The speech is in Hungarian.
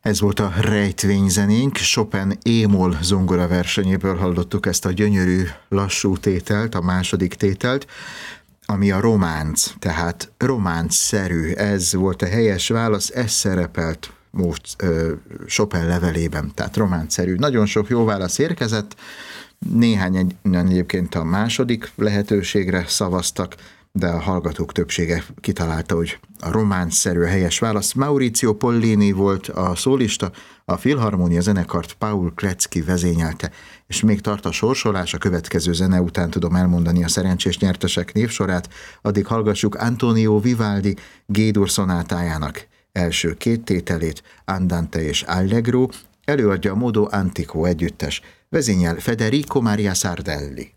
Ez volt a rejtvényzenénk, Chopin E-moll zongora versenyéből hallottuk ezt a gyönyörű, lassú tételt, a második tételt, ami a románc, tehát románcszerű, ez volt a helyes válasz, ez szerepelt Chopin levelében, tehát románcszerű. Nagyon sok jó válasz érkezett, néhány egyébként a második lehetőségre szavaztak, de a hallgatók többsége kitalálta, hogy a románcszerű helyes válasz. Maurizio Pollini volt a szólista, a Filharmonia zenekart Paul Krecki vezényelte, és még tart a sorsolás, a következő zene után tudom elmondani a szerencsés nyertesek névsorát, addig hallgassuk Antonio Vivaldi G-dur szonátájának első két tételét, Andante és Allegro, előadja a Modo Antico együttes, vezényel Federico Maria Sardelli.